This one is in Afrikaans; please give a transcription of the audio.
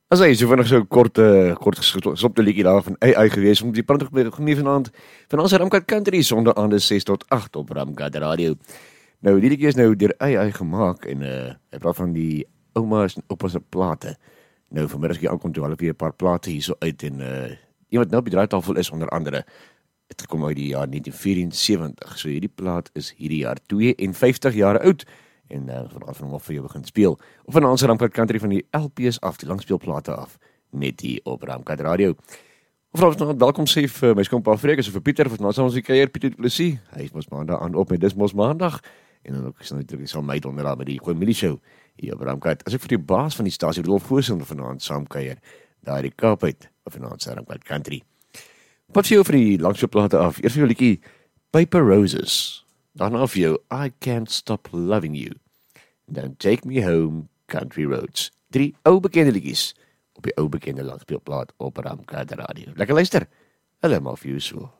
As hy so vinnig so kort gestopte liedjie daar van AI gewees om die pragtige gemeen vanaand van ons Ramkat Country sonder aan 6 tot 8 op Ramkat Radio. Nou die liedjie is nou deur AI gemaak en hy praat van die ouma's en oupa's se plate. Nou vanmiddag as jy aankom toe hulle weer 'n paar plate hierso uit en iemand nou op die draaitafel is onder andere het gekom uit die jaar 1974. So hierdie plaat is hierdie jaar 52 jaar oud. En vanaf van hom af vir jou begin speel. Of van ons Ramkat Country van die LP's af, die langspeelplate af, net hier op Ramkat Radio. Of ons nou welkom sê vir my skoonpa Freek, of vir Pieter, of ons ons kuier Pieter Du Plessis. Hy is mos maandag aan op met Dis Mos Maandag. En dan ook is natuurlik sal my donderdag met die Goeie Show hier op Ramkat. As ek vir die baas van die stasie Rolf Voorsitter vanaand saam kuier, daar die Kaap uit, of van ons Ramkat Country. Wat vir jou vir die langspeelplate af? Eers vir jou liedjie Paper Roses. Daarna vir jou, I Can't Stop Loving You. Dan Take Me Home, Country Roads. 3 ou bekende liedjies op die ou bekende langspeelplaat op Ramkat Radio. Lekker luister, hulle maar vir jou so.